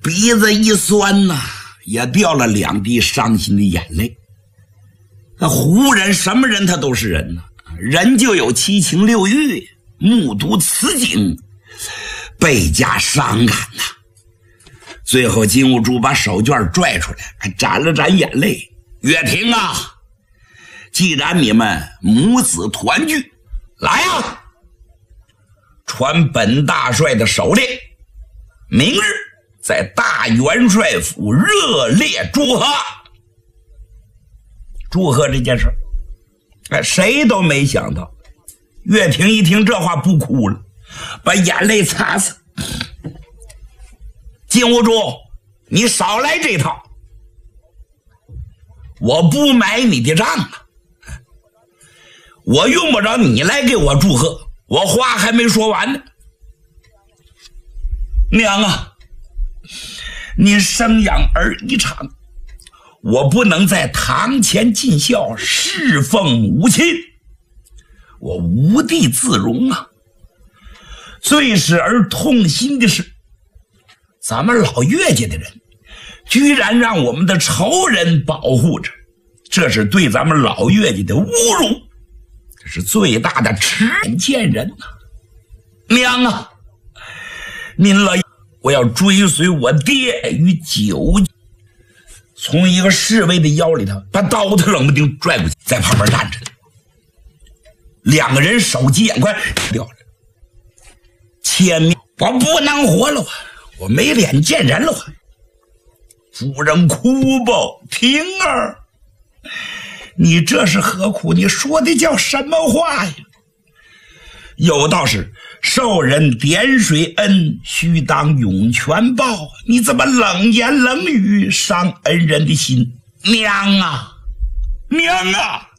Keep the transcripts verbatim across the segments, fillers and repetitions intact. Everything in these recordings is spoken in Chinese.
鼻子一酸呐、啊，也掉了两滴伤心的眼泪。那胡人什么人他都是人呐、啊，人就有七情六欲，目睹此景，倍加伤感呐、啊。最后金兀术把手绢拽出来，还沾了沾眼泪。岳霆啊，既然你们母子团聚，来啊，传本大帅的手令，明日在大元帅府热烈祝贺。祝贺这件事，哎，谁都没想到。岳霆一听这话不哭了，把眼泪擦擦。金兀术，你少来这套，我不买你的账啊！我用不着你来给我祝贺，我话还没说完呢。娘啊，您生养儿一场，我不能在堂前尽孝，侍奉母亲，我无地自容啊！最使儿痛心的是，咱们老岳家的人居然让我们的仇人保护着，这是对咱们老岳家的侮辱，这是最大的耻辱见人呐、啊！娘啊，您老，我要追随我爹于九，从一个侍卫的腰里头把刀头冷不丁拽过去，在旁边站着，两个人手疾眼快掉了。千面，我不能活了，我没脸见人了。夫人哭吧，婷儿，你这是何苦？你说的叫什么话呀？有道是受人点水恩，须当涌泉报，你怎么冷言冷语伤恩人的心？娘啊，娘啊，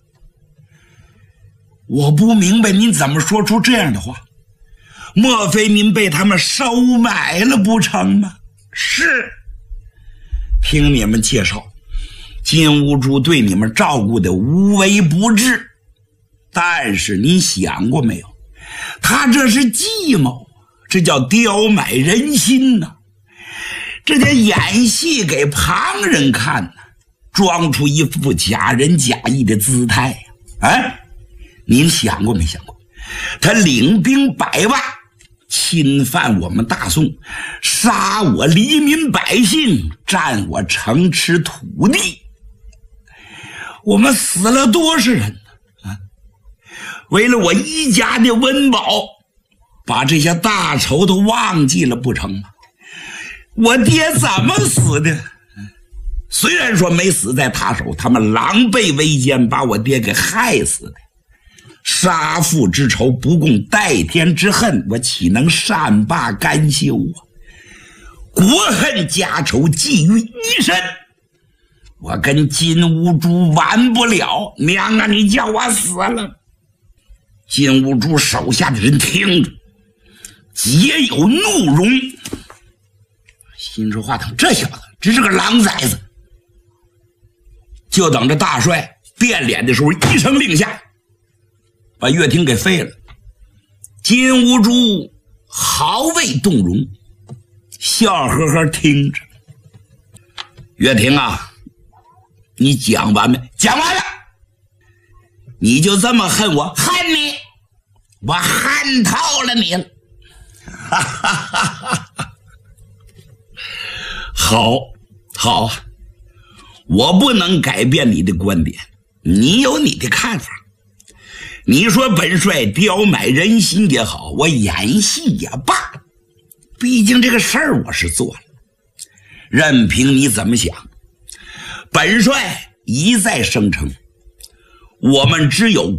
我不明白您怎么说出这样的话。莫非您被他们收买了不成吗？是。听你们介绍，金兀术对你们照顾的无微不至，但是您想过没有，他这是计谋，这叫刁买人心呐、啊，这叫演戏给旁人看呐、啊，装出一副假仁假义的姿态呀、啊！哎，您想过没想过，他领兵百万侵犯我们大宋，杀我黎民百姓，占我城池土地，我们死了多少人呢？啊！为了我一家的温饱，把这些大仇都忘记了不成吗？我爹怎么死的？虽然说没死在他手，他们狼狈为奸，把我爹给害死的。杀父之仇不共戴天之恨，我岂能善罢甘休啊？国恨家仇寄于一身，我跟金兀术完不了。娘啊，你叫我死了！金兀术手下的人听着，皆有怒容，心说话筒，这小子真是个狼崽子。就等着大帅变脸的时候，一声令下，把岳霆给废了。金兀术毫未动容，笑呵呵听着。岳霆啊，你讲完没？讲完了。你就这么恨我？恨你，我恨透了你了。哈哈哈哈！好，好，我不能改变你的观点，你有你的看法。你说本帅刁买人心也好，我演戏也罢，毕竟这个事儿我是做了，任凭你怎么想。本帅一再声称，我们只有